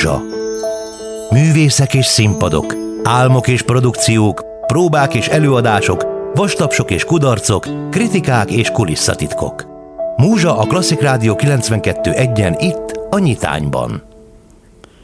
Múzsa. Művészek és színpadok, álmok és produkciók, próbák és előadások, vastapsok és kudarcok, kritikák és kulisszatitkok. Múzsa a Klasszik Rádió 92.1-en itt, a Nyitányban.